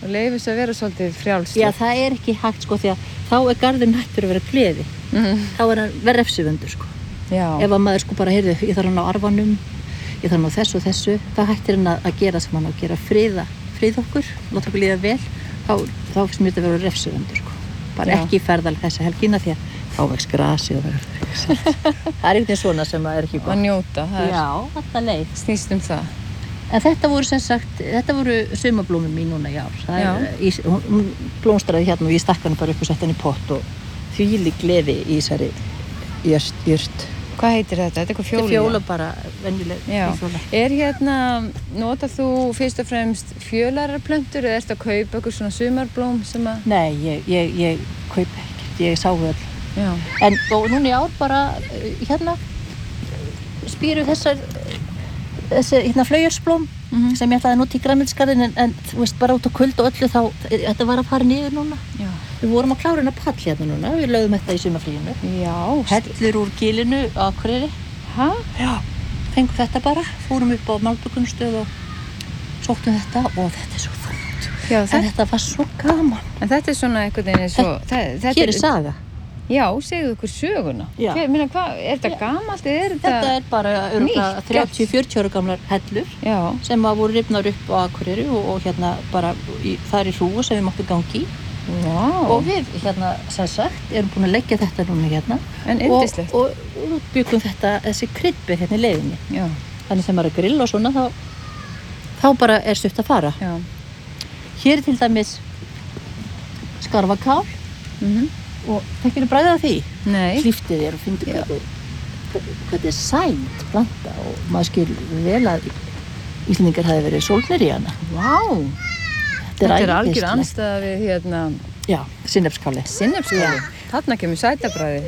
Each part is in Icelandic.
og leyfist að vera svolítið frjálst. Já, það ekki hægt sko, því að þá garðurinn hættur að vera gleði. Þá hann verið refsivöndur sko. Já. Ef að maður sko bara, heyrðu, ég þarf hann á arfanum, ég þarf hann á þessu og þessu, þá hættir hann að gera sem hann á að gera, frið okkur, láta okkur líða vel, þá finnst mér þetta að vera refsivöndur sko. Bara ekki ferðalega þessa helgina því að þá vex grasi og verður. Það einhvern svona sem er ekki gott. Að njóta, Já, þetta leið. Snýst það. En þetta voru sem sagt, sumarblómin mín núna í ár. Hún blómstraði hérna og ég stakk hann bara upp og sett hann í pott og þvílík gleði í þessari jurt. Hvað heitir þetta? Þetta eitthvað fjóla? Fjóla bara, venjuleg fjóla. Notar þú fyrst og fremst fjölararplöntur eða ertu að kaupa eitthvað svona sumarblóm sem að... Nei, ég kaupa ekkert, ég sá öll. Já. En og núna í ár bara, spýru þessi flaujarsblóm sem ég ætlaði að nota í grænmetisgarðinn en þú veist, bara út á kulda og öllu þá, þetta var að fara niður núna. Já. Við vorum að klára hérna pall hérna núna, við lögðum þetta í sumarfríinu. Já. Hellur úr gilinu á Akureyri. Hæ? Já. Fengum þetta bara, fórum upp á Malbjörgunstöð og sóttum þetta og þetta svo þungt. Já, en þetta var svo gaman. En þetta svona einhvern veginn svo... Hér saga. Já, segðu okkur söguna. Já. Hvað, er þetta gamalt eða er þetta... Þetta bara 30-40 ára gamlar hellur sem voru rifnar upp á Akureyri og hérna bara þar í hrúgu sem við máttum gangi í. Wow. Og við hérna sem sagt erum búin að leggja þetta núna hérna og byggum þessi kryddber hérna í leiðinni. Já. Þannig þegar maður er að grilla og svona þá bara stutt að fara. Já. Hér til dæmis skarfakál og þekkir bragðið af því? Nei. Kliftið og fyndið hvað er sæt planta og maður skil vel að Íslendingar hafi verið sólgnir í hana. Vá. Þetta er algjör andstæða við hérna... Já, sinnepskáli. Sinnepskáli? Þarna kemur sætabræði.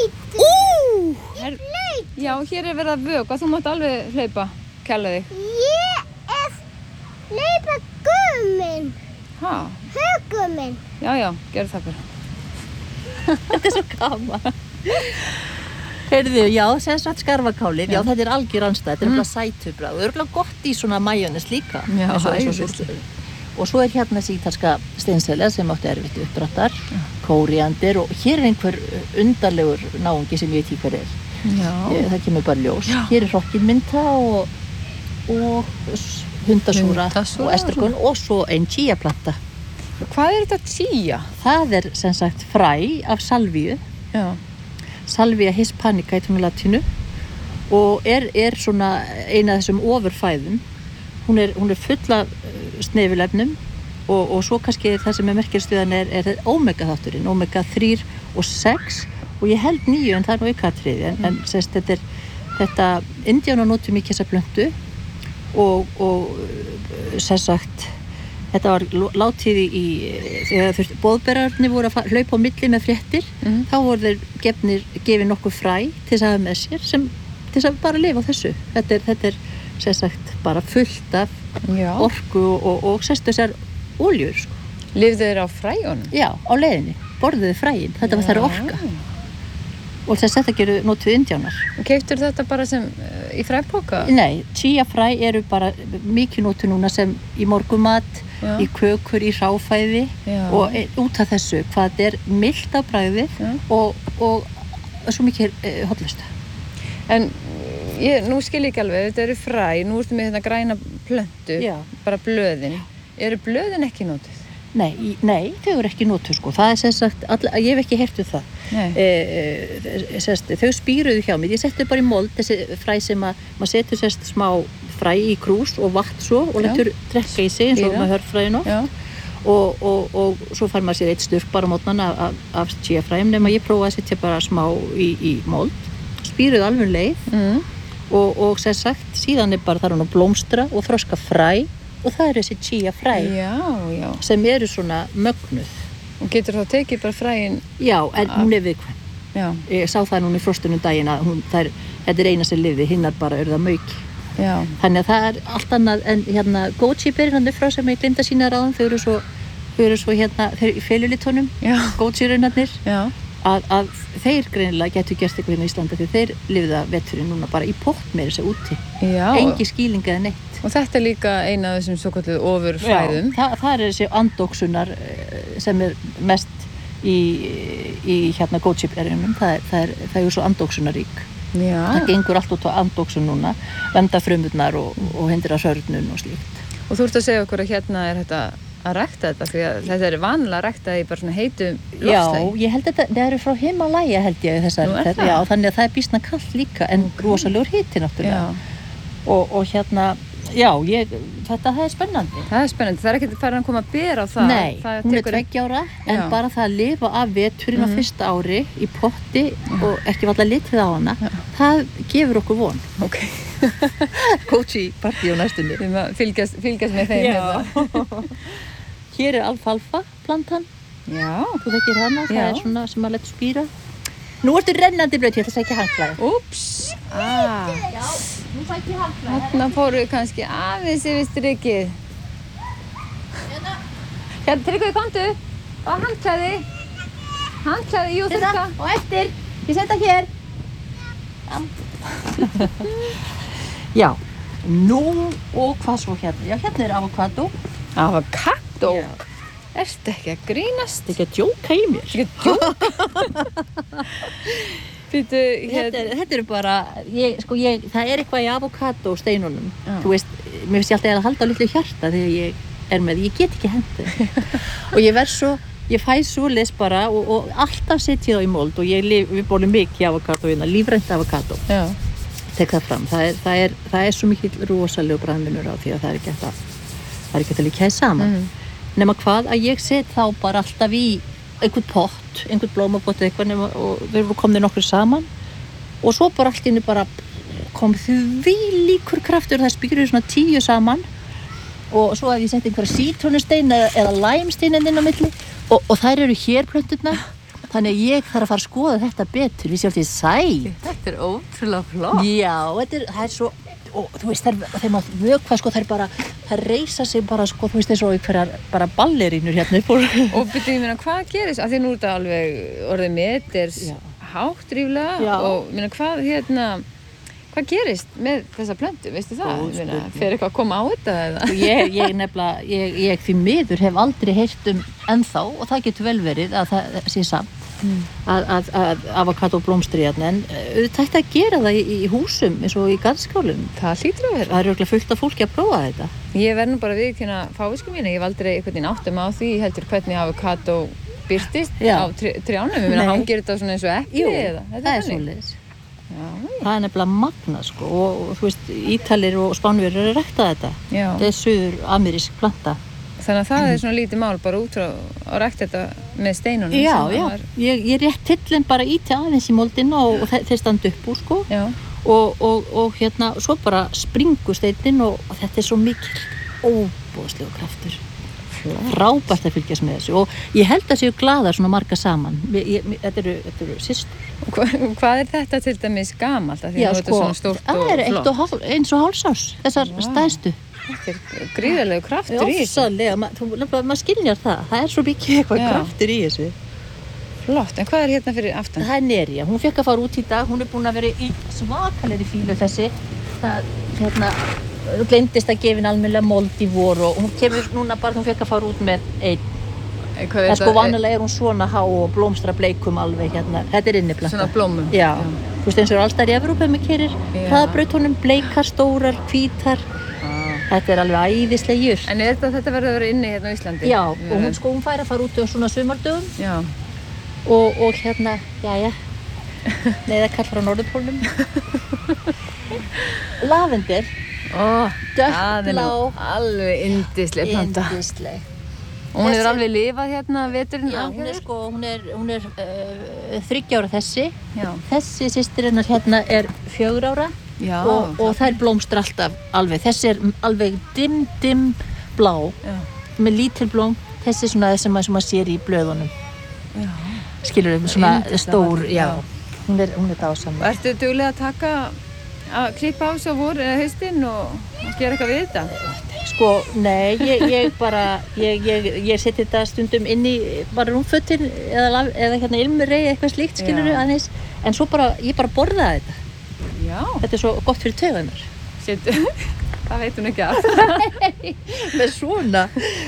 Já, hér er verið að vökva. Þú mátt alveg hlaupa, kæla þig. Ég er hlaupa gummin. Hæ? Högummin. Já, gerðu það bara. Þetta er svo gaman. Heyrðu, já, sem sagt skarfakálið, já, þetta er algjör andstæða. Þetta er bara sætubragð. Og örugglega gott í svona majónes líka. Já, og svo er hérna þessi ítalska steinselja sem átti erfitt uppdráttar, kóríander og hér er einhver undarlegur náungi sem ég veit ekki hver er. Já. Það kemur bara ljós. Já. Hér er hrokkinmynta og hundasúra og estragon og svo ein chíaplanta. Hvað er þetta chía? Það er sem sagt fræ af salvíu. Já. Salvia hispanica í latinu og er svona eina af þessum ofurfæðum. Hún er full af snefilefnum og svo kannski það sem er merkistuðan er omega þátturinn, omega 3 og 6 og ég held 9 en það er nú ekki atriði en sérst þetta indjánar notu mikið þessa plöntu og sem sagt þetta var látið í þegar boðberarnir voru að hlaupa á milli með fréttir þá voru þeir gefin nokkuð fræ til þess að hafa með sér til þess að bara lifa á þessu þetta er sem sagt bara fullt af orku og sestu þessar óljur sko. Lifðu þeir á fræjunum? Já, á leiðinni, borðuðu fræin þetta var þeirra orka og þess að þetta geru notuð indjánar. Og keyptur þetta bara sem í fræpoka? Nei, chía fræ eru bara mikið notuð núna sem í morgumat í kökur, í hráfæði og út af þessu hvað þetta er milt á bragðið og svo mikið hollust. En nú skil ég ekki alveg, þetta eru fræ, nú ertu með þetta græna plöntu, bara blöðin. Eru blöðin ekki notuð? Nei, þau eru ekki notuð sko. Það er sem sagt, ég hef ekki heyrt það. Þau spíruðu hjá mér. Ég setti bara í mold þessi fræ sem maður setur sérst smá fræ í krús og vatn svo og letur drekka í sig eins og maður hörfræðin oft. Og svo fær maður sér eitt sturk bara á mótnana af chíafræjum nema ég prófaði að setja bara smá í mold. Spíruðu alveg leið. Og sem sagt, síðan er bara þar hún að blómstra og þroska fræ og það eru þessi chía fræ sem eru svona mögnuð. Og getur þá tekið bara fræin? Já, en hún er viðkvæm. Ég sá það núna í frostunum daginn að þetta er eina sem lifði, hinnar bara eru það mauk. Þannig að það er allt annað en hérna goji-berinn frá sem ég glemdi að sýna ráðan, þau eru svo hérna í felulitónum, goji-raunarnir að þeir greinilega getur gert eitthvað hérna í Íslandi því þeir lifða veturinn núna bara í pott meira sér úti. Já. Engi skýling eða neitt. Og þetta er líka eina af þessum svokölluðu ofurfæðum. Já, það er þessi andóksunar sem er mest í hérna Goji-berjunum. Það er svo andóksunarík. Já. Það gengur allt út á andóksun núna, venda frumurnar og hindra sörnun og slíkt. Og þú ert að segja okkur að hérna er þetta að rækta þetta, því að þetta er vanlega að rækta í bara svona heitum loftslagi. Já, ég held þetta, það eru frá Himalaya held ég þessar. Nú er það? Já, þannig að það er býsna kalt líka en rosalegur hiti náttúrulega. Já. Og hérna, já, það er spennandi. Það er spennandi, það er ekkert farin að koma að bera á það. Nei, það hún er tekur 2 ára en Já. bara það að lifa af veturinn á fyrsta ári í potti og ekki valla litið á hana, það gefur okkur von. Ok. Goji partí á næstunni. Við maður fylgjast með þeim hérna. Hér er alfalfa plantan, Já. þú þekkir hana, það Já. er svona sem að leta spýra. Nú ertu rennandi blöð, ég ætla að sækja handklæði. Úps. Já, nú sækja handklæði. Þarna fóru við kannski aðeins yfir strikið. Hérna, Tryggvi, komdu. Og handklæði. Handklæði, jú, þurrka. Og eftir, ég setja hér. Já, nú og hvað svo hérna? Já, hérna er avokado. Avokado? Já. Ertu ekki að grínast? Þetta er ekki að djóka í mér. Ekki að djóka? Býtu, Þetta eru bara, það er eitthvað í avokado steinunum. Já. Þú veist, mér finnst ég alltaf að halda á litlu hjarta þegar ég er með, ég get ekki hendi. Og ég fæ svoleiðis bara og alltaf setja það í mold og við borðum mikið avokado hérna, lífrænt avokado. Já. Tek það fram. Það er svo mikill rosalegu bragðmunur á því að það er ekki hægt að líka það saman. Nema hvað að ég set þá bara alltaf í einhvern pott, einhvern blómapott eitthvað og við erum komnir nokkur saman og svo bara allt inni bara kom því líkur kraftur það spýrur svona 10 saman og svo ef ég seti einhverja sítrónustein eða læmstein inn á milli og þær eru hér plönturnar þannig að ég þarf að fara að skoða þetta betur við séum því sæt. Þetta er ótrúlega flott. Já, það er svo og þú veist, þeir mátt vökva sko, þær reisa sig bara sko, þú veist, eins og einhverjar bara ballerínur hérna upp Og byrju, ég meina, hvað gerist? Af því nú er þetta alveg orðið meters hátt ríflega Já. og meina, hvað gerist með þessa plöntu, veistu það? Góð Meina, spurning. fer eitthvað að koma á þetta eða? og ég nefnilega, ég því miður hef aldrei heyrt ennþá og það getur vel verið að það sé samt að avokado blómstri hérna en auðvitað ætti að gera það í húsum eins og í garðskálum. Það hlýtur að vera. Það er örugglega fullt af fólki að prófa þetta. Ég verð nú bara að viðurkenna fávisku mína, ég hef aldrei einhvern veginn áttum á því heldur hvernig avokado birtist Já. á trjánum, ég meina Nei. hangir þetta svona eins og epli eða? Þetta það er þannig? svoleiðis. Já, Það er nefnilega magna sko og þú veist, Ítalir og Spánverjar eru að rækta þetta. já. Þetta er suður-amerísk planta. Þannig að það er svona lítið mál bara út frá að rækta þetta með steinunum. Já, sem já. var- Ég rétt tillin bara íti aðeins í moldina og þeir standa upp úr sko. Já. Og hérna, svo bara springur steinin og þetta er svo mikil óbúðslegu kraftur. Frábært að fylgjast með þessu og ég held að séu glaðar svona marga saman. Þetta eru systur. Hvað er þetta til dæmis gamalt? Af því að þetta er svona stórt og það er flott. eins og hálsás, þessar stæðstu. Þetta er gríðarlegu kraftur í þessu. Ósalega, maður skiljar það. Það er svo mikið eitthvað Já. kraftur í þessu. Flott, en hvað er hérna fyrir aftan? Það er Nerja, hún fekk að fara út í dag, hún er búin að vera í svakalegri fílu þessi. Það, gleymdist að gefa henni almennilega mold í vor og hún kemur núna bara, hún fekk að fara út með einn. Hvað En sko vanalega er hún svona há og blómstra bleikum alveg hérna. Þetta er inniplanta. Svona blómum? Já. Þú veist eins og alls þar í Evrópu með keirir, Já. hraðbrautunum, bleikar, stórar, hvítar. Þetta er alveg æðisleg jurt. En þetta verður að vera inni hérna á Íslandi? Já, og hún fær að fara út á svona sumardögum Já. og hérna, jæja, neyða kall frá Norðurpólnum. Lavender, Ó, það er nú dökkblá, alveg yndisleg planta. yndisleg. Og hún hefur Þessi- alveg lifað hérna veturinn Já, af hún er hér? sko, hún er 30 ára þessi. Já. Þessi systir hennar hérna er 4 ára Já. og þær blómstra alltaf alveg. Þessi er alveg dimm blá Já. með lítil blóm. Þessi er svona það sem maður sér í blöðunum. Já. Skilur svona Yndislega stór, falleg, já. já. Hún er dásamleg. Og ertu duglega að klippa á þessu á vor eða haustinn og gera eitthvað við þetta? Sko, Sko, nei, ég bara, ég seti þetta stundum inn í bara rúmfötin eða hérna ilmurrei eitthvað slíkt skilurðu Já. aðeins, en svo bara, ég bara borðaði þetta. Já. Þetta svo gott fyrir taugarnar. Það veit hún ekki af. Með svona,